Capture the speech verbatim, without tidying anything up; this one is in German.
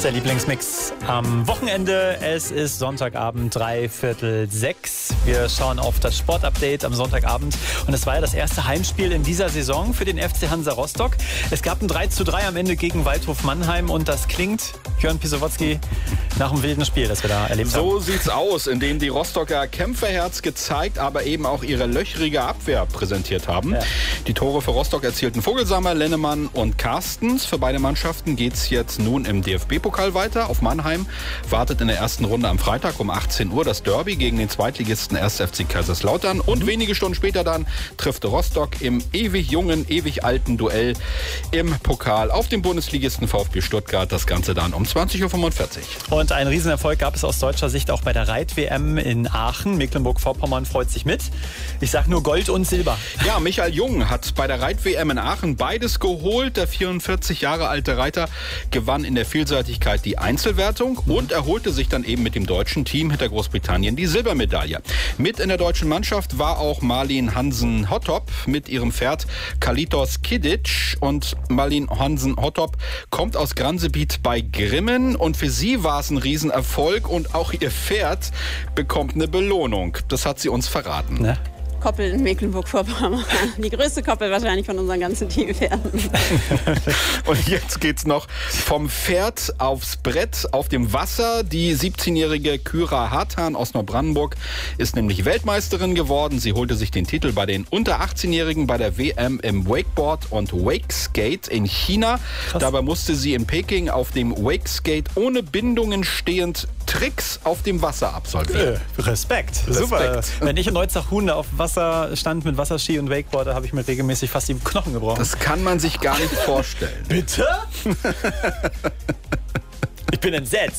ist der Lieblingsmix am Wochenende. Es ist Sonntagabend, drei Viertel sechs. Wir schauen auf das Sportupdate am Sonntagabend. Und es war ja das erste Heimspiel in dieser Saison für den F C Hansa Rostock. Es gab ein drei zu drei am Ende gegen Waldhof Mannheim. Und das klingt, Jörn Pisowotzki, nach einem wilden Spiel, das wir da erlebt haben. So sieht's aus, indem die Rostocker Kämpferherz gezeigt, aber eben auch ihre löchrige Abwehr präsentiert haben. Ja. Die Tore für Rostock erzielten Vogelsammer, Lennemann und Carstens. Für beide Mannschaften geht's jetzt nun im D F B-Pokal weiter. Auf Mannheim wartet in der ersten Runde am Freitag um achtzehn Uhr das Derby gegen den Zweitligisten erster F C Kaiserslautern. Und mhm. wenige Stunden später dann trifft Rostock im ewig jungen, ewig alten Duell im Pokal auf den Bundesligisten VfB Stuttgart. Das Ganze dann um zwanzig Uhr fünfundvierzig. Und einen Riesenerfolg gab es aus deutscher Sicht auch bei der Reit-W M in Aachen. Mecklenburg-Vorpommern freut sich mit. Ich sag nur Gold und Silber. Ja, Michael Jung hat bei der Reit-W M in Aachen beides geholt. Der vierundvierzig Jahre alte Reiter gewann in der Vielseitigkeit die Einzelwertung und erholte sich dann eben mit dem deutschen Team hinter Großbritannien die Silbermedaille. Mit in der deutschen Mannschaft war auch Marlin Hansen-Hottop mit ihrem Pferd Kalitos Kidic. Und Marlin Hansen-Hottop kommt aus Gransebiet bei Grimmen und für sie war es ein Riesenerfolg und auch ihr Pferd bekommt eine Belohnung. Das hat sie uns verraten. Ne? Koppel in Mecklenburg-Vorpommern. Die größte Koppel wahrscheinlich von unseren ganzen Teampferden. Und jetzt geht's noch vom Pferd aufs Brett auf dem Wasser. Die siebzehnjährige Kyra Hartan aus Neubrandenburg ist nämlich Weltmeisterin geworden. Sie holte sich den Titel bei den unter achtzehnjährigen bei der W M im Wakeboard und Wakeskate in China. Krass. Dabei musste sie in Peking auf dem Wakeskate ohne Bindungen stehend Tricks auf dem Wasser absolvieren. Äh, Respekt. Respekt. Super. Wenn ich in Neuzach-Hunde auf Wasser stand mit Wasserski und Wakeboard, da habe ich mir regelmäßig fast die Knochen gebrochen. Das kann man sich gar nicht vorstellen. Bitte? Ich bin entsetzt.